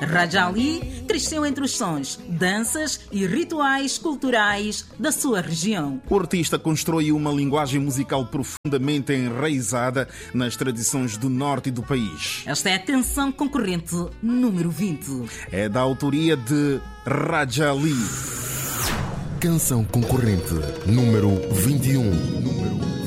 Raja Ali cresceu entre os sons, danças e rituais culturais da sua região. O artista construiu uma linguagem musical profundamente enraizada nas tradições do norte do país. Esta é a canção concorrente número 20. É da autoria de Raja Ali. Canção concorrente número 21.